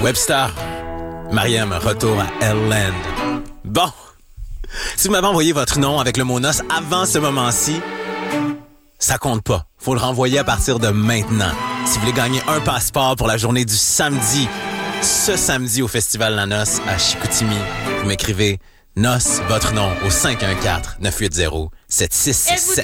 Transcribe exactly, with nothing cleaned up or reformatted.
Webster. Mariam, retour à L-Land. Bon. Si vous m'avez envoyé votre nom avec le mot noce avant ce moment-ci, ça compte pas. Faut le renvoyer à partir de maintenant. Si vous voulez gagner un passeport pour la journée du samedi, ce samedi au Festival La Noce à Chicoutimi, vous m'écrivez noce, votre nom au cinq un quatre, neuf huit zéro, sept six six sept.